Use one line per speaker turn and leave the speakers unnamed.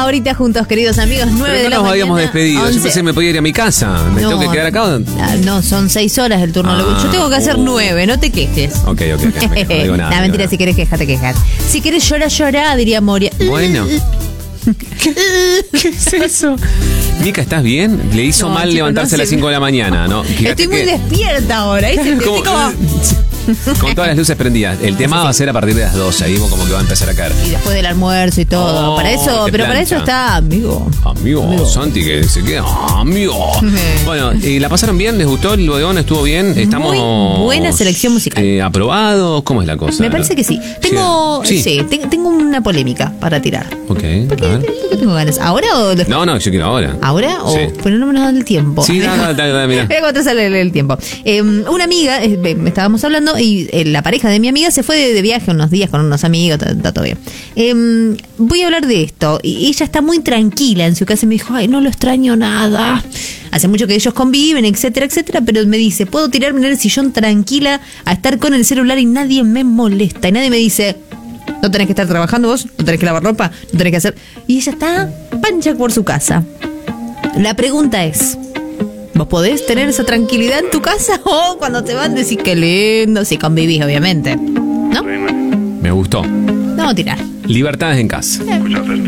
última horita juntos, queridos amigos. 9
Pero
de la
no nos
mañana.
habíamos despedido.
11.
Yo pensé que me podía ir a mi casa. ¿Me tengo que quedar acá?
No, son 6 horas el turno. Yo tengo que hacer 9, no te quejes.
Ok. No digo nada.
La mentira, si querés quejate, quejate. Si querés llorar, diría Moria.
Bueno. ¿Qué es eso? Mica, ¿estás bien? Le hizo mal
chicos,
levantarse a las 5 de la mañana, ¿no? Fíjate
Estoy muy
que-
despierta ahora. ¿Viste?
Como- Con todas las luces prendidas. El tema va a ser a partir de las 12. Ahí como que va a empezar a caer.
Y después del almuerzo y todo.
Oh,
para eso,
qué
pero para eso
plancha.
está, amigo.
Amigo, Santi, que se queda. Amigo. Bueno, ¿y la pasaron bien? ¿Les gustó el bodegón? ¿Estuvo bien? Estamos.
Muy buena selección musical.
¿Aprobados? ¿Cómo es la cosa?
Me parece que sí. Tengo una polémica para tirar.
Ok,
¿Por qué?
a ver.
¿Por qué tengo ganas? ¿Ahora o después?
No, yo quiero ahora.
¿Ahora? O,
Sí.
pero no me nos dan el tiempo.
Sí, dale, mira.
Mira cómo te sale el tiempo. Una amiga, me estábamos hablando, y la pareja de mi amiga se fue de viaje unos días con unos amigos, está todo bien. Voy a hablar de esto. Y ella está muy tranquila en su casa y me dijo, ay, no lo extraño nada. Hace mucho que ellos conviven, etcétera, etcétera, pero me dice, puedo tirarme en el sillón tranquila a estar con el celular y nadie me molesta. Y nadie me dice, no tenés que estar trabajando vos, no tenés que lavar ropa, no tenés que hacer... Y ella está pancha por su casa. La pregunta es, ¿vos podés tener esa tranquilidad en tu casa? O cuando te van decís qué lindo, si convivís, obviamente. ¿No?
Me gustó.
Vamos a tirar.
Libertades en casa.